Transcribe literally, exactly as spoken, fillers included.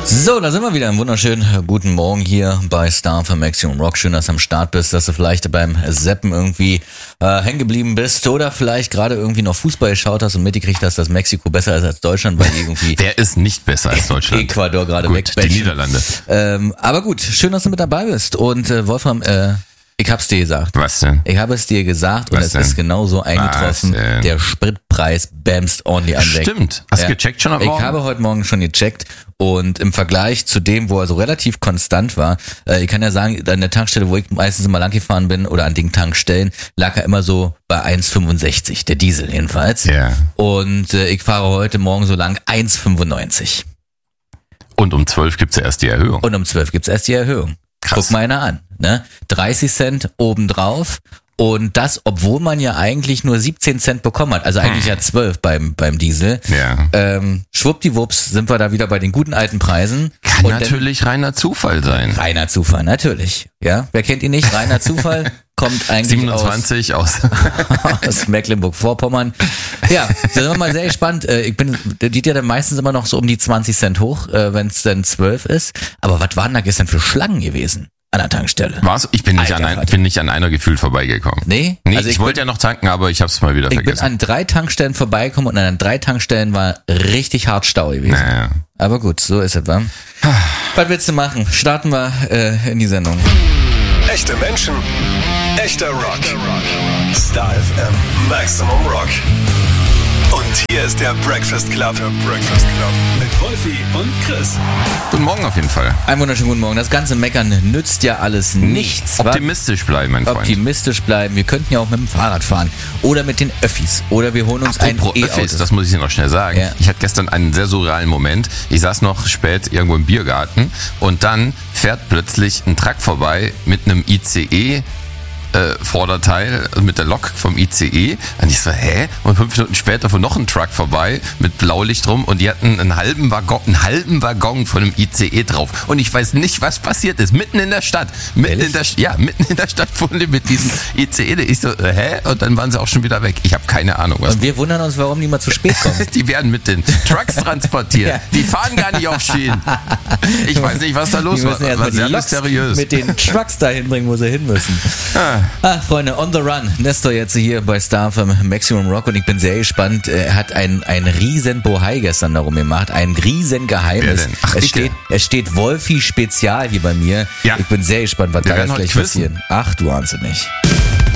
So, da sind wir wieder. Einen wunderschönen guten Morgen hier bei Star für Maximum Rock. Schön, dass du am Start bist, dass du vielleicht beim Zappen irgendwie äh, hängen geblieben bist oder vielleicht gerade irgendwie noch Fußball geschaut hast und mitgekriegt hast, dass Mexiko besser ist als Deutschland, weil irgendwie Wer ist nicht besser als Deutschland? Ecuador gerade Gut, wegbatchen. die Niederlande. Ähm, aber gut, schön, dass du mit dabei bist. Und äh, Wolfram, äh, ich hab's dir gesagt. Was denn? Ich habe es dir gesagt und Was es denn? ist genauso eingetroffen. Was denn? Der Spritpreis bamst ordentlich an weg. Stimmt. Hast du Ja. gecheckt schon am Ich Morgen? habe heute Morgen schon gecheckt und im Vergleich zu dem, wo er so relativ konstant war, äh, ich kann ja sagen, an der Tankstelle, wo ich meistens immer lang gefahren bin oder an den Tankstellen, lag er immer so bei eins Komma fünfundsechzig, der Diesel jedenfalls. Ja. Und äh, ich fahre heute Morgen so lang eins Komma fünfundneunzig. Und um zwölf gibt's ja erst die Erhöhung. Und um zwölf gibt's erst die Erhöhung. Krass. Guck mal einer an, ne? dreißig Cent obendrauf. Und das, obwohl man ja eigentlich nur siebzehn Cent bekommen hat. Also eigentlich ja zwölf beim, beim Diesel. Ja. Ähm, schwuppdiwupps sind wir da wieder bei den guten alten Preisen. Kann Und dann- natürlich reiner Zufall sein. Reiner Zufall, natürlich. Ja, wer kennt ihn nicht? Reiner Zufall kommt eigentlich siebenundzwanzig aus. aus, aus Mecklenburg-Vorpommern. Ja, da sind wir mal sehr gespannt. Äh, Ich bin, der geht ja dann meistens immer noch so um die zwanzig Cent hoch, wenn es dann zwölf ist. Aber was waren da gestern für Schlangen gewesen an der Tankstelle? War's? Ich bin nicht, Alter, an ein, Vater. bin nicht an einer gefühlt vorbeigekommen. Nee? Nee, Also ich, ich wollte bin- ja noch tanken, aber ich hab's mal wieder Ich bin vergessen. an drei Tankstellen vorbeigekommen und an drei Tankstellen war richtig hart Stau gewesen. Naja. Aber gut, so ist es, wa? Was willst du machen? Starten wir äh, in die Sendung. Echte Menschen, echter Rock. Star F M, Maximum Rock. Und hier ist der Breakfast Club. Der Breakfast Club. Mit Wolfi und Chris. Guten Morgen auf jeden Fall. Einen wunderschönen guten Morgen. Das ganze Meckern nützt ja alles nichts. wa? Optimistisch bleiben, mein Freund. Optimistisch bleiben. Wir könnten ja auch mit dem Fahrrad fahren. Oder mit den Öffis. Oder wir holen uns Apropos ein Öffis, E-Auto. das muss ich dir noch schnell sagen. Ja. Ich hatte gestern einen sehr surrealen Moment. Ich saß noch spät irgendwo im Biergarten und dann fährt plötzlich ein Truck vorbei mit einem I C E äh, Vorderteil, also mit der Lok vom I C E. Und ich so, hä? Und fünf Minuten später fuhr noch ein Truck vorbei mit Blaulicht rum und die hatten einen halben Waggon, einen halben Waggon von einem I C E drauf. Und ich weiß nicht, was passiert ist. Mitten in der Stadt. Mitten Ehrlich? in der, ja, mitten in der Stadt fuhren die mit diesem I C E. Ich so, äh, hä? Und dann waren sie auch schon wieder weg. Ich habe keine Ahnung, was Und wir wundern uns, warum die mal zu spät kommen. die werden mit den Trucks transportiert. Ja. Die fahren gar nicht auf Schienen. Ich weiß nicht, was da los Die war. müssen erst War mal die sehr Loks mysteriös. mit den Trucks dahin bringen, wo sie hin müssen. Ah, Freunde, on the run. Nestor jetzt hier bei Star vom Maximum Rock und ich bin sehr gespannt. Er hat ein, ein riesen Bohai gestern darum gemacht. Ein riesen Wer Geheimnis. denn? Ach, es, Icke. steht, es steht Wolfi Spezial hier bei mir. Ja. Ich bin sehr gespannt, was Wir da werden jetzt heute gleich quizzen. passiert. Ach, du ahnst es nicht.